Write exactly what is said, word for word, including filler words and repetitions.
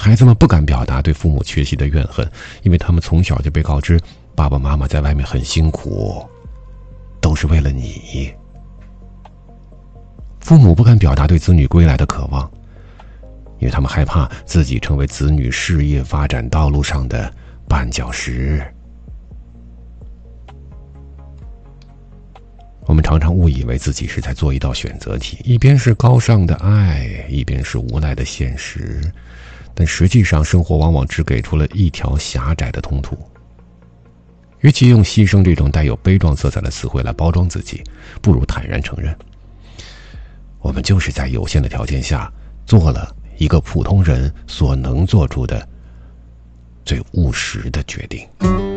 孩子们不敢表达对父母缺席的怨恨，因为他们从小就被告知爸爸妈妈在外面很辛苦，都是为了你。父母不敢表达对子女归来的渴望，因为他们害怕自己成为子女事业发展道路上的绊脚石。我们常常误以为自己是在做一道选择题，一边是高尚的爱，一边是无奈的现实，但实际上生活往往只给出了一条狭窄的通途。与其用牺牲这种带有悲壮色彩的词汇来包装自己，不如坦然承认，我们就是在有限的条件下做了一个普通人所能做出的最务实的决定。